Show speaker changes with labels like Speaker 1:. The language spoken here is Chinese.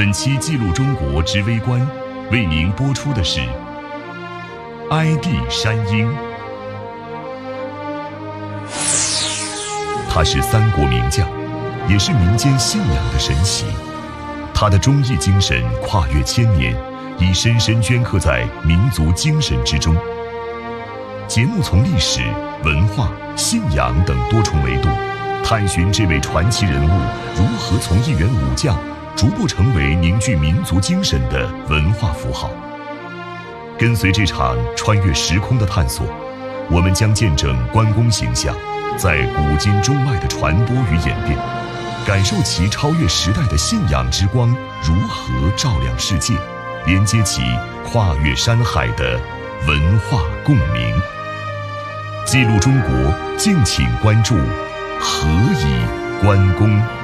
Speaker 1: 本期记录中国之微观为您播出的是哀帝山鹰。他是三国名将，也是民间信仰的神奇。他的忠义精神跨越千年，已深深镌刻在民族精神之中。节目从历史、文化、信仰等多重维度，探寻这位传奇人物如何从一员武将逐步成为凝聚民族精神的文化符号。跟随这场穿越时空的探索，我们将见证关公形象在古今中外的传播与演变，感受其超越时代的信仰之光如何照亮世界，连接起跨越山海的文化共鸣。记录中国，敬请关注何以关公。